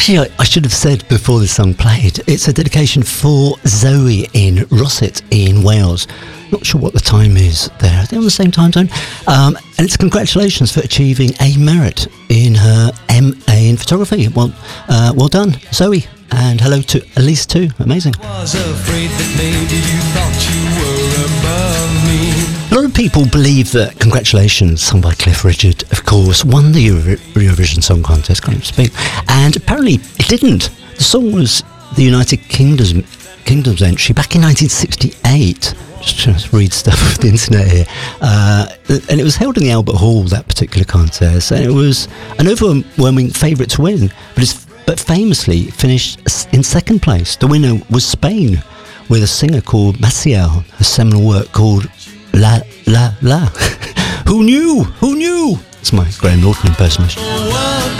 Actually, I should have said before this song played, it's a dedication for Zoe in Rosset in Wales. Not sure what the time is there. Are they on the same time zone? And it's congratulations for achieving a merit in her MA in photography. Well done, Zoe. And hello to Elise too. Amazing. I was afraid that maybe you thought you were above me. A lot of people believe that Congratulations, sung by Cliff Richard, of course, won the Eurovision Song Contest, can't even speak, and apparently it didn't. The song was the United Kingdom's entry back in 1968. Just trying to read stuff off the internet here. And it was held in the Albert Hall, that particular contest, and it was an overwhelming favourite to win, but famously finished in second place. The winner was Spain, with a singer called Maciel, a seminal work called La La La. Who knew? It's my Graham Norton impersonation.